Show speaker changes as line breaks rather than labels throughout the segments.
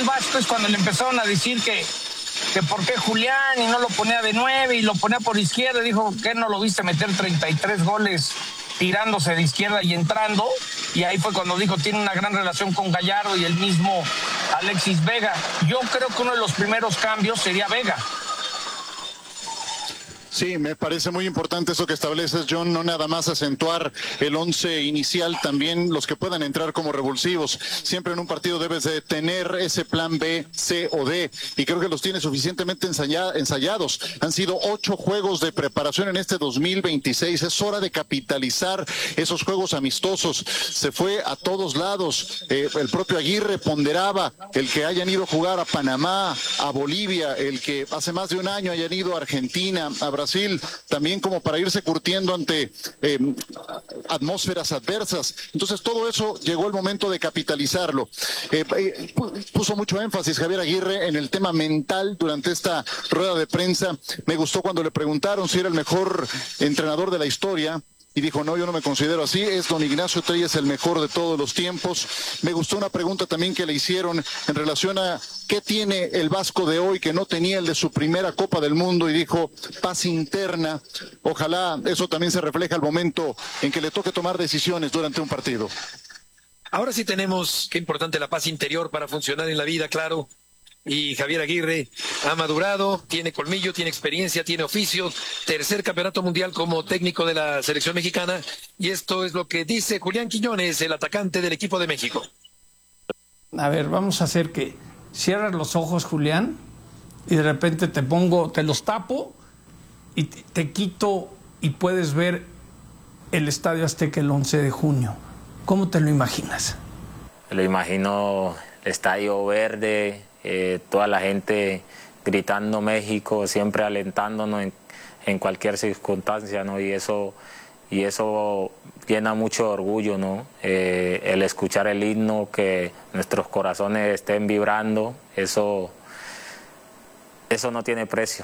Vasco es cuando le empezaron a decir que por qué Julián y no lo ponía de 9 y lo ponía por izquierda. Dijo que no lo viste meter 33 goles tirándose de izquierda y entrando. Y ahí fue cuando dijo, tiene una gran relación con Gallardo y el mismo Alexis Vega. Yo creo que uno de los primeros cambios sería Vega.
Sí, me parece muy importante eso que estableces, John, no nada más acentuar el 11 inicial, también los que puedan entrar como revulsivos. Siempre en un partido debes de tener ese plan B, C o D, y creo que los tiene suficientemente ensayados. Han sido 8 juegos de preparación en este 2026. Es hora de capitalizar esos juegos amistosos. Se fue a todos lados. El propio Aguirre ponderaba el que hayan ido a jugar a Panamá, a Bolivia, el que hace más de un año hayan ido a Argentina, a Brasil, también como para irse curtiendo ante atmósferas adversas. Entonces todo eso llegó el momento de capitalizarlo. Puso mucho énfasis Javier Aguirre en el tema mental durante esta rueda de prensa. Me gustó cuando le preguntaron si era el mejor entrenador de la historia. Y dijo, no, yo no me considero así, es don Ignacio Treyes el mejor de todos los tiempos. Me gustó una pregunta también que le hicieron en relación a qué tiene el Vasco de hoy que no tenía el de su primera Copa del Mundo, y dijo, paz interna. Ojalá eso también se refleje al momento en que le toque tomar decisiones durante un partido.
Ahora sí tenemos, qué importante la paz interior para funcionar en la vida, claro. Y Javier Aguirre ha madurado, tiene colmillo, tiene experiencia, tiene oficio, tercer campeonato mundial como técnico de la selección mexicana, y esto es lo que dice Julián Quiñones, el atacante del equipo de México.
A ver, vamos a hacer que cierres los ojos, Julián, y de repente te los tapo y te quito y puedes ver el Estadio Azteca el 11 de junio. ¿Cómo te lo imaginas?
Lo imagino estadio verde, toda la gente gritando México, siempre alentándonos en cualquier circunstancia, ¿no? Y eso llena mucho de orgullo, ¿no? El escuchar el himno, que nuestros corazones estén vibrando, eso no tiene precio.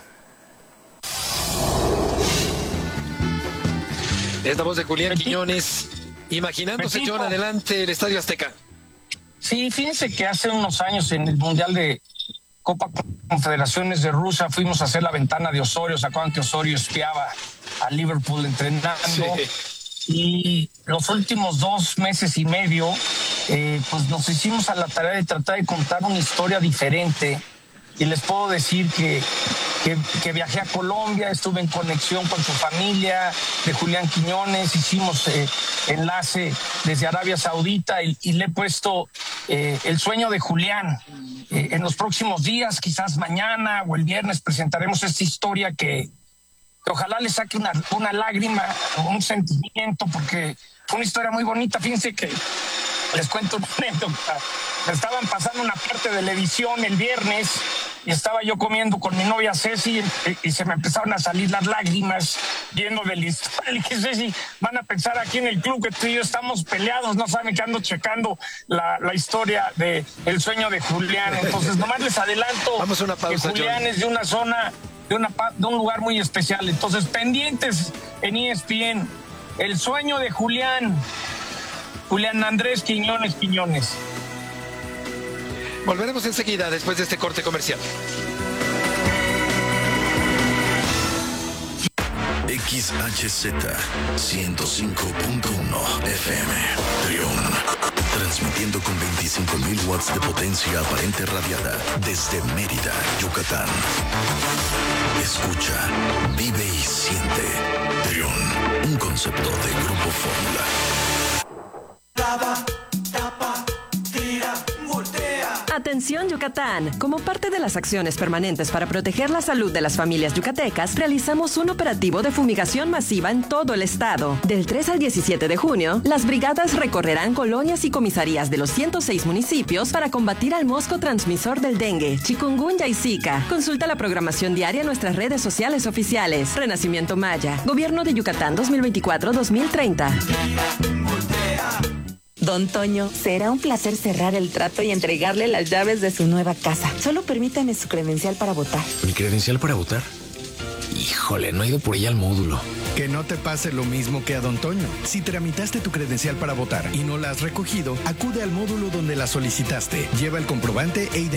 Es la voz de Julián Quiñones, imaginándose, John, adelante el Estadio Azteca.
Sí, fíjense que hace unos años en el Mundial de Copa Confederaciones de Rusia fuimos a hacer la ventana de Osorio. ¿Se acuerdan que Osorio espiaba a Liverpool entrenando? Sí. Y los últimos 2 meses y medio, pues nos hicimos a la tarea de tratar de contar una historia diferente. Y les puedo decir que viajé a Colombia, estuve en conexión con su familia de Julián Quiñones, hicimos enlace desde Arabia Saudita y le he puesto el sueño de Julián. En los próximos días, quizás mañana o el viernes, presentaremos esta historia que ojalá le saque una lágrima, un sentimiento, porque fue una historia muy bonita. Fíjense que les cuento una anécdota. Me estaban pasando una parte de la edición el viernes y estaba yo comiendo con mi novia Ceci y se me empezaron a salir las lágrimas viendo de la historia. Le dije, Ceci, van a pensar aquí en el club que tú y yo estamos peleados, no saben que ando checando la historia de El sueño de Julián. Entonces nomás les adelanto.
Vamos a una pausa,
que Julián, John, es de una zona, de un lugar muy especial. Entonces pendientes en ESPN, El sueño de Julián Andrés Quiñones.
Volveremos enseguida después de este corte comercial.
XHZ 105.1 FM Trión, transmitiendo con 25.000 watts de potencia aparente radiada desde Mérida, Yucatán. Escucha, vive y siente Trión, un concepto de Grupo Fórmula.
Tapa, tira, voltea.
Atención Yucatán, como parte de las acciones permanentes para proteger la salud de las familias yucatecas, realizamos un operativo de fumigación masiva en todo el estado. Del 3 al 17 de junio, las brigadas recorrerán colonias y comisarías de los 106 municipios para combatir al mosco transmisor del dengue, chikungunya y zika. Consulta la programación diaria en nuestras redes sociales oficiales. Renacimiento Maya, Gobierno de Yucatán 2024-2030.
Don Toño, será un placer cerrar el trato y entregarle las llaves de su nueva casa. Solo permítame su credencial para votar.
¿Mi credencial para votar? Híjole, no he ido por ella al módulo.
Que no te pase lo mismo que a Don Toño. Si tramitaste tu credencial para votar y no la has recogido, acude al módulo donde la solicitaste. Lleva el comprobante e